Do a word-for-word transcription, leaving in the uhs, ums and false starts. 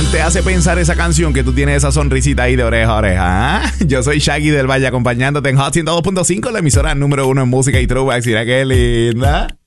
te hace pensar esa canción que tú tienes esa sonrisita ahí de oreja a oreja? ¿Ah? Yo soy Shaggy del Valle acompañándote en Hot ciento dos punto cinco, la emisora número uno en música y throwbacks. Mira qué linda.